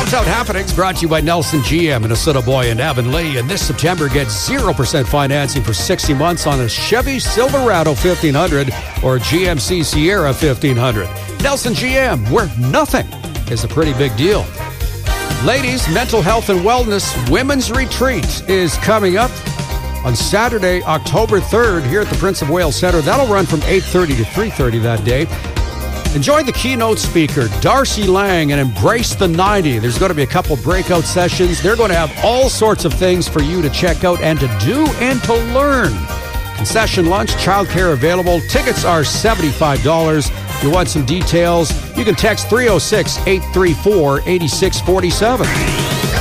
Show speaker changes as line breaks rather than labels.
Downtown Happenings brought to you by Nelson GM in Assiniboia and Avonlea. And this September, get 0% financing for 60 months on a Chevy Silverado 1500 or GMC Sierra 1500. Nelson GM, where nothing is a pretty big deal. Ladies, mental health and wellness women's retreat is coming up on Saturday, October 3rd here at the Prince of Wales Center. That'll run from 8:30 to 3:30 that day. Enjoy the keynote speaker, Darcy Lang, and Embrace the 90. There's going to be a couple breakout sessions. They're going to have all sorts of things for you to check out and to do and to learn. Concession lunch, childcare available. Tickets are $75. If you want some details, you can text 306-834-8647.